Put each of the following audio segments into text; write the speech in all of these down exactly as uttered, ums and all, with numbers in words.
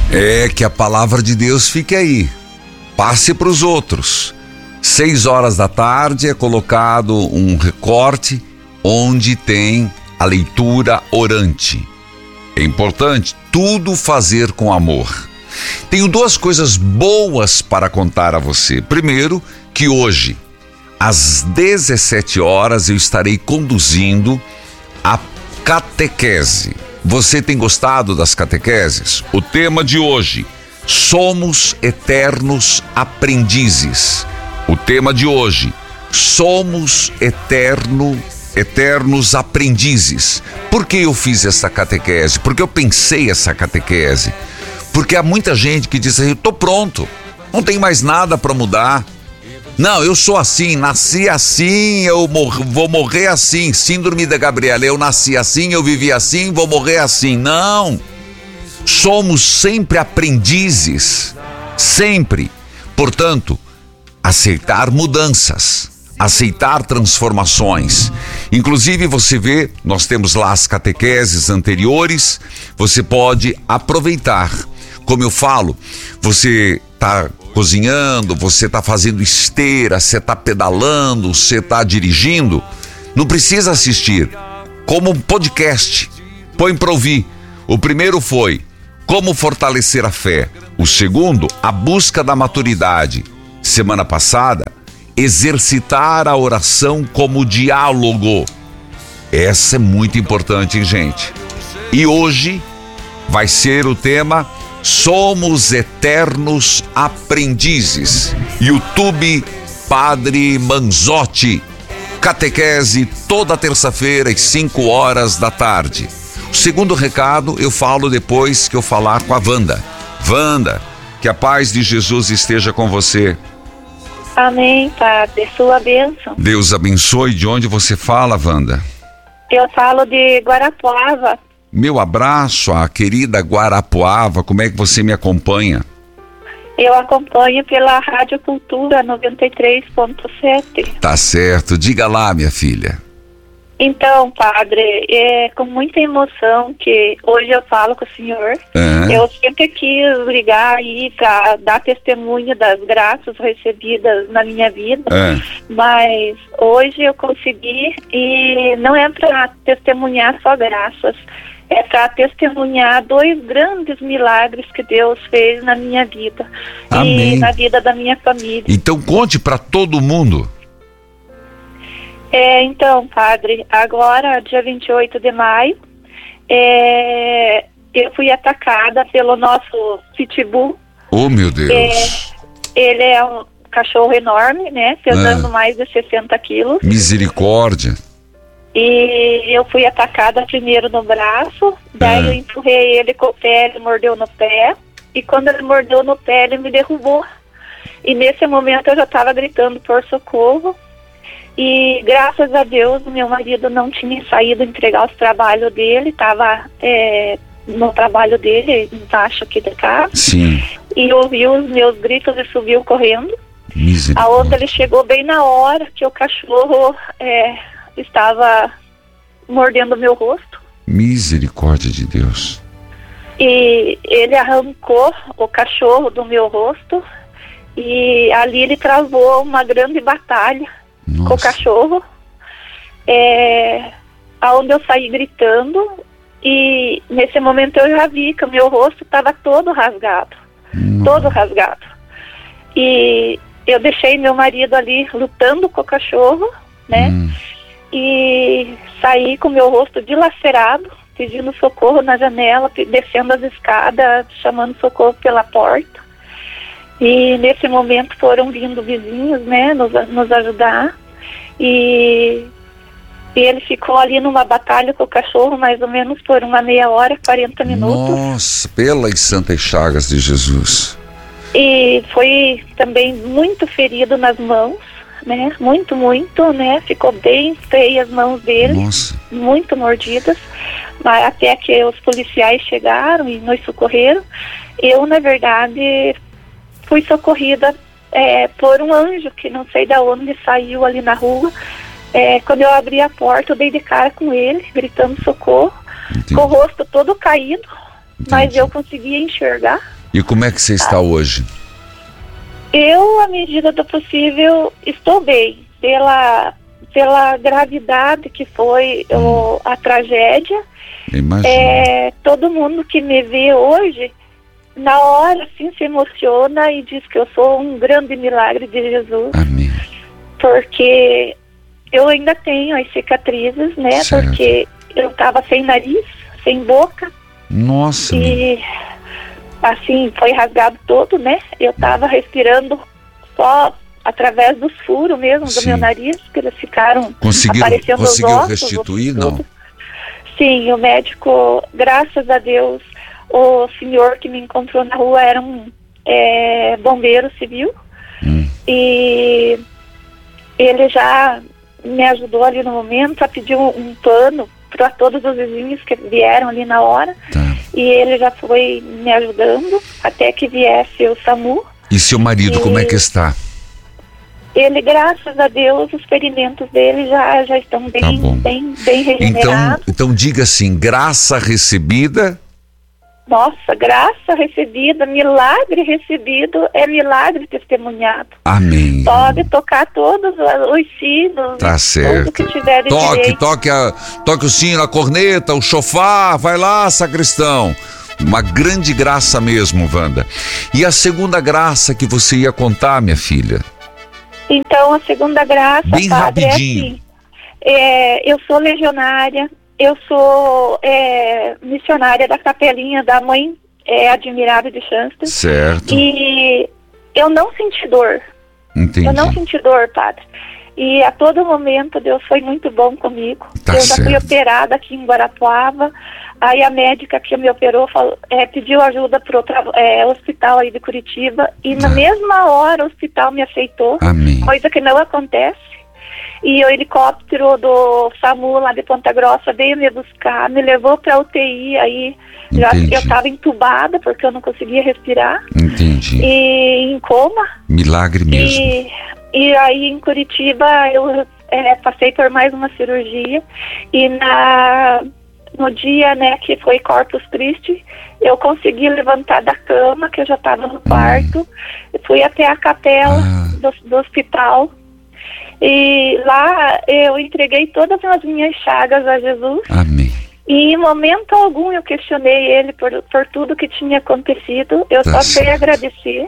É que a palavra de Deus fique aí. Passe para os outros. Seis horas da tarde é colocado um recorte onde tem a leitura orante. É importante tudo fazer com amor. Tenho duas coisas boas para contar a você. Primeiro, que hoje, às dezessete horas, eu estarei conduzindo a catequese. Você tem gostado das catequeses? O tema de hoje, somos eternos aprendizes. O tema de hoje, somos eterno, eternos aprendizes. Por que eu fiz essa catequese? Porque eu pensei essa catequese. Porque há muita gente que diz assim, eu tô pronto, não tem mais nada para mudar. Não, eu sou assim, nasci assim, eu mor- vou morrer assim. Síndrome da Gabriela, eu nasci assim, eu vivi assim, vou morrer assim. Não, somos sempre aprendizes, sempre. Portanto, aceitar mudanças, aceitar transformações. Inclusive você vê, nós temos lá as catequeses anteriores, você pode aproveitar. Como eu falo, você está cozinhando, você está fazendo esteira, você está pedalando, você está dirigindo, não precisa assistir, como um podcast, põe para ouvir. O primeiro foi como fortalecer a fé, o segundo, a busca da maturidade. Semana passada, exercitar a oração como diálogo. Essa é muito importante, hein, gente? E hoje vai ser o tema Somos Eternos Aprendizes. YouTube Padre Manzotti. Catequese toda terça-feira às cinco horas da tarde. O segundo recado eu falo depois que eu falar com a Wanda. Wanda, que a paz de Jesus esteja com você. Amém, Padre. Sua bênção. Deus abençoe. De onde você fala, Wanda? Eu falo de Guarapuava. Meu abraço à querida Guarapuava. Como é que você me acompanha? Eu acompanho pela Rádio Cultura noventa e três ponto sete. Tá certo. Diga lá, minha filha. Então, Padre, é com muita emoção que hoje eu falo com o senhor. É. Eu sempre quis ligar aí para dar testemunho das graças recebidas na minha vida, É. mas hoje eu consegui, e não é para testemunhar só graças, é para testemunhar dois grandes milagres que Deus fez na minha vida. Amém. E na vida da minha família. Então conte para todo mundo. É, então, Padre, agora, dia vinte e oito de maio, é, eu fui atacada pelo nosso pitbull. Oh, meu Deus. É, ele é um cachorro enorme, né, pesando É. mais de sessenta quilos. Misericórdia. E eu fui atacada primeiro no braço, daí É. eu empurrei ele com o pé, ele mordeu no pé, e quando ele mordeu no pé, ele me derrubou. E nesse momento eu já estava gritando por socorro. E graças a Deus, meu marido não tinha saído entregar os trabalhos dele, estava é, no trabalho dele, embaixo aqui de casa. Sim. E ouviu os meus gritos e subiu correndo. Aonde Misericórdia. ele chegou bem na hora que o cachorro é, estava mordendo o meu rosto. Misericórdia de Deus. E ele arrancou o cachorro do meu rosto. E ali ele travou uma grande batalha com o Nossa. cachorro, é, aonde eu saí gritando, e nesse momento eu já vi que o meu rosto estava todo rasgado, todo rasgado. E eu deixei meu marido ali lutando com o cachorro, né? Hum. E saí com meu rosto dilacerado, pedindo socorro na janela, pe- descendo as escadas, chamando socorro pela porta. E nesse momento foram vindo vizinhos, né, nos, nos ajudar. E, e ele ficou ali numa batalha com o cachorro, mais ou menos por uma meia hora, quarenta minutos. Nossa, pelas santas chagas de Jesus. E foi também muito ferido nas mãos, né, muito, muito, né, ficou bem feia as mãos dele, Nossa. muito mordidas. Mas até que os policiais chegaram e nos socorreram. Eu, na verdade, fui socorrida é, por um anjo que não sei de onde saiu ali na rua. É, quando eu abri a porta, eu dei de cara com ele, gritando socorro, Entendi. com o rosto todo caído, mas Entendi. eu conseguia enxergar. E como é que você está ah. hoje? Eu, à medida do possível, estou bem. Pela, pela gravidade que foi hum. o, a tragédia. Imagina. É, todo mundo que me vê hoje, na hora, assim, se emociona e diz que eu sou um grande milagre de Jesus. Amém. Porque eu ainda tenho as cicatrizes, né? Certo. Porque eu estava sem nariz, sem boca. Nossa. E, assim, foi rasgado todo, né? Eu estava respirando só através dos furos mesmo do Sim. meu nariz, que eles ficaram conseguiram, aparecendo conseguiu os ossos. restituir, não? Tudo. Sim, o médico, graças a Deus, o senhor que me encontrou na rua era um é, bombeiro civil. Hum. E ele já me ajudou ali no momento a pedir um, um pano para todos os vizinhos que vieram ali na hora. Tá. E ele já foi me ajudando até que viesse o SAMU. E seu marido, e como é que está? Ele, graças a Deus, os ferimentos dele já, já estão bem, tá bom. bem, bem regenerados. Então, então diga assim, graça recebida... Nossa, graça recebida, milagre recebido, é milagre testemunhado. Amém. Pode tocar todos os sinos. Tá certo. Tudo que tiver toque, direito. toque, a, toque o sino, a corneta, o chofar, vai lá, sacristão. Uma grande graça mesmo, Wanda. E a segunda graça que você ia contar, minha filha? Então, a segunda graça, bem padre, rapidinho. é assim, é, eu sou legionária. Eu sou é, missionária da Capelinha da Mãe é, Admirável de Chancellor. Certo. E eu não senti dor. Entendi. Eu não senti dor, padre. E a todo momento Deus foi muito bom comigo. Tá eu certo. já fui operada aqui em Guarapuava. Aí a médica que me operou falou, é, pediu ajuda para outro é, hospital aí de Curitiba. E tá. na mesma hora o hospital me aceitou. Amém. Coisa que não acontece. E o helicóptero do SAMU lá de Ponta Grossa veio me buscar, me levou para U T I, aí já, eu estava entubada porque eu não conseguia respirar. Entendi. E em coma. Milagre mesmo. E, e aí em Curitiba eu é, passei por mais uma cirurgia e na, no dia, né, que foi Corpus Christi, eu consegui levantar da cama, que eu já estava no quarto, hum. fui até a capela ah. do, do hospital. E lá eu entreguei todas as minhas chagas a Jesus. Amém. E em momento algum eu questionei ele por, por tudo que tinha acontecido. Eu tá só certo. sei agradecer.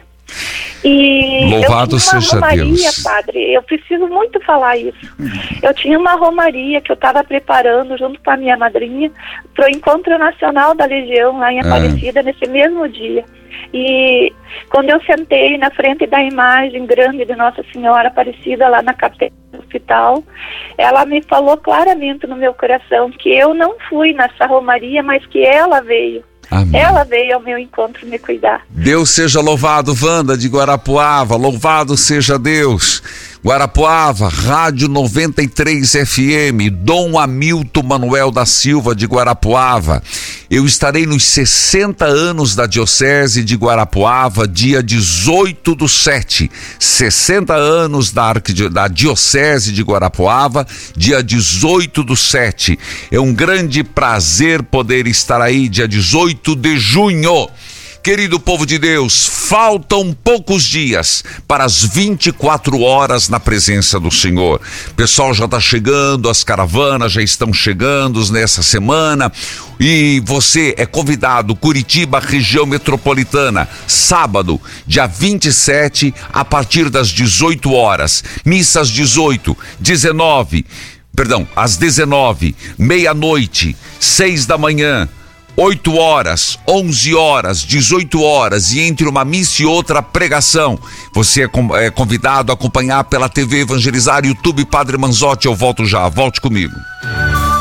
E louvado eu tinha uma seja romaria, Deus. padre. Eu preciso muito falar isso. Eu tinha uma romaria que eu estava preparando junto com a minha madrinha para o Encontro Nacional da Legião lá em Aparecida ah. nesse mesmo dia. E quando eu sentei na frente da imagem grande de Nossa Senhora Aparecida lá na capela do hospital, ela me falou claramente no meu coração que eu não fui nessa romaria, mas que ela veio. Amém. Ela veio ao meu encontro me cuidar. Deus seja louvado, Wanda de Guarapuava, louvado seja Deus. Guarapuava, Rádio noventa e três F M, Dom Hamilton Manuel da Silva de Guarapuava. Eu estarei nos sessenta anos da Diocese de Guarapuava, dia dezoito do sete. sessenta anos da, arquidi- da Diocese de Guarapuava, dia dezoito do sete. É um grande prazer poder estar aí, dia dezoito de junho. Querido povo de Deus, faltam poucos dias para as vinte e quatro horas na presença do Senhor. O pessoal já está chegando, as caravanas já estão chegando nessa semana. E você é convidado, Curitiba, região metropolitana, sábado, dia vinte e sete, a partir das dezoito horas. Missas dezoito, dezenove, perdão, às dezenove, meia-noite, seis da manhã. oito horas, onze horas, dezoito horas e entre uma missa e outra pregação. Você é convidado a acompanhar pela T V Evangelizar, YouTube Padre Manzotti. Eu volto já, volte comigo.